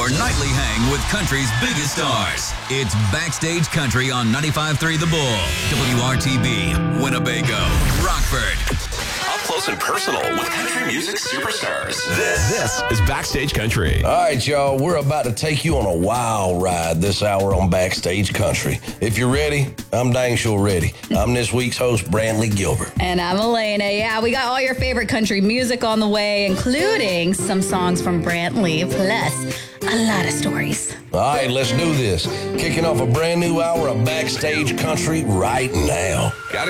Your nightly hang with country's biggest stars. It's Backstage Country on 95.3 The Bull, WRTB, Winnebago, Rockford. Up close and personal with country music superstars. This is Backstage Country. All right, y'all, we're about to take you on a wild ride this hour on Backstage Country. If you're ready, I'm dang sure ready. I'm this week's host, Brantley Gilbert. And I'm Elena. Yeah, we got all your favorite country music on the way, including some songs from Brantley, plus a lot of stories. All right, let's do this. Kicking off a brand new hour of Backstage Country right now. Gotta